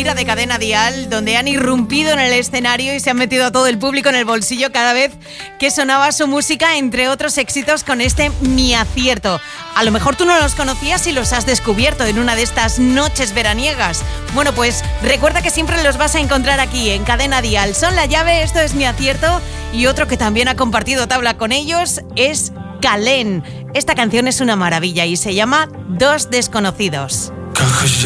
gira de Cadena Dial, donde han irrumpido en el escenario y se han metido a todo el público en el bolsillo cada vez que sonaba su música, entre otros éxitos con este Mi Acierto. A lo mejor tú no los conocías y los has descubierto en una de estas noches veraniegas. Bueno, pues recuerda que siempre los vas a encontrar aquí en Cadena Dial. Son La Llave, esto es Mi Acierto, y otro que también ha compartido tabla con ellos es Calén. Esta canción es una maravilla y se llama Dos Desconocidos.